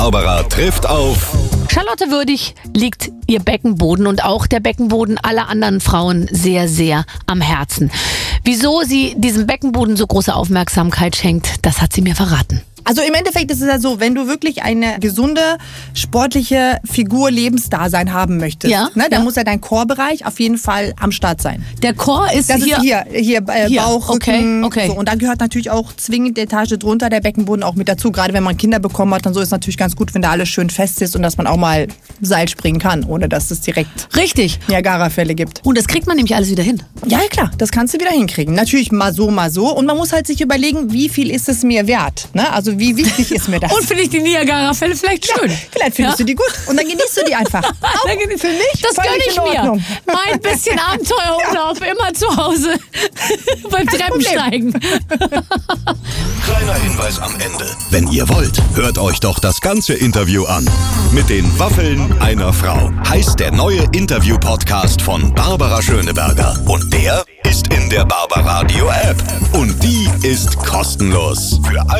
Barbara trifft auf... Charlotte Würdig liegt ihr Beckenboden und auch der Beckenboden aller anderen Frauen sehr, sehr am Herzen. Wieso sie diesem Beckenboden so große Aufmerksamkeit schenkt, das hat sie mir verraten. Also im Endeffekt ist es ja so, wenn du wirklich eine gesunde, sportliche Figur, Lebensdasein haben möchtest, dann muss ja dein Core-Bereich auf jeden Fall am Start sein. Der Core ist das hier? Ist hier Bauch, Rücken. Okay. So. Und dann gehört natürlich auch zwingend die Etage drunter, der Beckenboden auch mit dazu. Gerade wenn man Kinder bekommen hat, dann so ist es natürlich ganz gut, wenn da alles schön fest ist und dass man auch mal Seil springen kann, ohne dass es direkt Niagara-Fälle gibt. Und das kriegt man nämlich alles wieder hin. Ja, klar, das kannst du wieder hinkriegen. Natürlich mal so. Und man muss halt sich überlegen, wie viel ist es mir wert? Ne? Also wie wichtig ist mir das? Und finde ich die Niagara-Fälle vielleicht schön. Ja, vielleicht findest du die gut und dann genießt du die einfach. Für mich das gönne ich mir. Mein bisschen Abenteuerurlaub immer zu Hause beim Treppensteigen. Kleiner Hinweis am Ende. Wenn ihr wollt, hört euch doch das ganze Interview an. Mit den Waffeln einer Frau heißt der neue Interview-Podcast von Barbara Schöneberger. Und der ist in der Barbaradio App. Und die ist kostenlos. Für